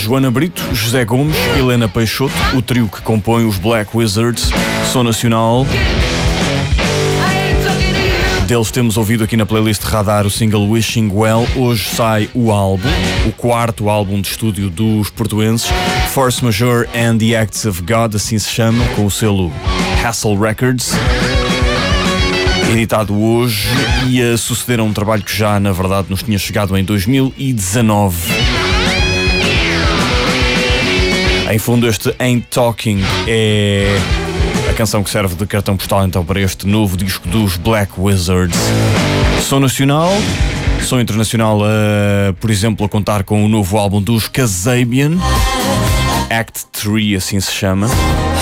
Joana Brito, José Gomes, Helena Peixoto, o trio que compõe os Black Wizards, som nacional. Deles temos ouvido aqui na playlist Radar o single Wishing Well. Hoje sai o álbum, o quarto álbum de estúdio dos portuenses, Force Majeure and the Acts of God, assim se chama, com o selo Hassle Records. Editado hoje e a suceder a um trabalho que já, na verdade, nos tinha chegado em 2019. Em fundo, este Ain't Talking é a canção que serve de cartão postal então para este novo disco dos Black Wizards. Som nacional, som internacional, por exemplo, a contar com o novo álbum dos Kasabian, Act 3, assim se chama.